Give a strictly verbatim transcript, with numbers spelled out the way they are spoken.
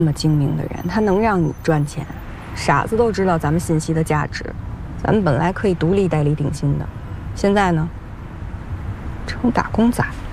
这么精明的人，他能让你赚钱。傻子都知道咱们信息的价值，咱们本来可以独立代理顶新的，现在呢，成打工仔。